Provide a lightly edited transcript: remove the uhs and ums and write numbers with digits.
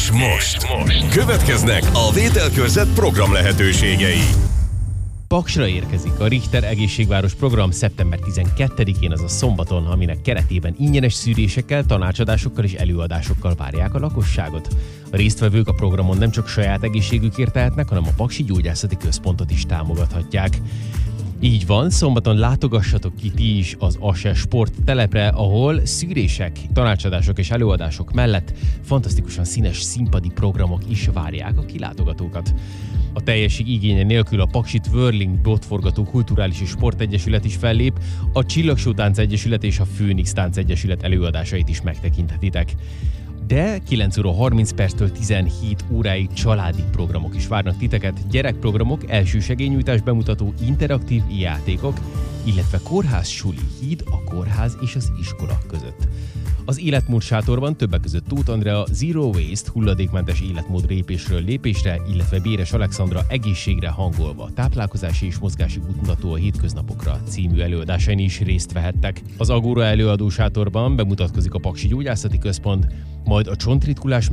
És most következnek a Vételkörzet program lehetőségei. Paksra érkezik a Richter Egészségváros program szeptember 12-én, azaz szombaton, aminek keretében ingyenes szűrésekkel, tanácsadásokkal és előadásokkal várják a lakosságot. A résztvevők a programon nem csak saját egészségükért tehetnek, hanem a Paksi Gyógyászati Központot is támogathatják. Így van, szombaton látogassatok ki ti is az ASE Sport telepre, ahol szűrések, tanácsadások és előadások mellett fantasztikusan színes színpadi programok is várják a kilátogatókat. A teljesség igénye nélkül a Paksi Twirling Botforgató Kulturális és Sportegyesület is fellép, a Csillagsó Tánc Egyesület és a Főnix Tánc Egyesület előadásait is megtekinthetitek. De 9 óra 30 perctől 17 óráig családi programok is várnak titeket, gyerekprogramok, elsősegélynyújtás bemutató interaktív játékok, illetve kórház suli, híd a kórház és az iskola között. Az életmód sátorban többek között Tóth Andrea Zero Waste hulladékmentes életmód lépésről lépésre, illetve Béres Alexandra egészségre hangolva táplálkozási és mozgási útmutató a hétköznapokra című előadásain is részt vehettek. Az Agora előadó sátorban bemutatkozik a Paksi Gyógyászati Központ, majd a csontritkulás